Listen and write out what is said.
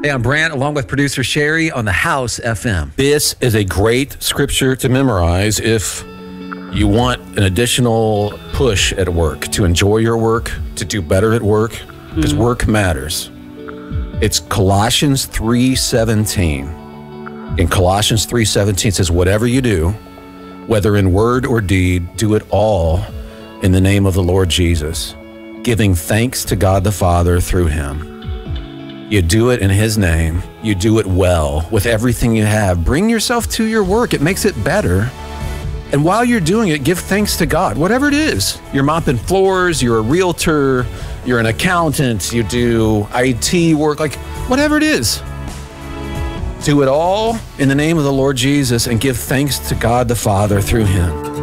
Hey, I'm Brant, along with producer Sherry on the House FM. This is a great scripture to memorize if you want an additional push at work, to enjoy your work, to do better at work, because work matters. It's Colossians 3:17. In Colossians 3:17 it says, whatever you do, whether in word or deed, do it all in the name of the Lord Jesus, giving thanks to God the Father through him. You do it in his name. You do it well with everything you have. Bring yourself to your work. It makes it better. And while you're doing it, give thanks to God, whatever it is. You're mopping floors, you're a realtor, you're an accountant, you do IT work, like whatever it is. Do it all in the name of the Lord Jesus and give thanks to God the Father through him.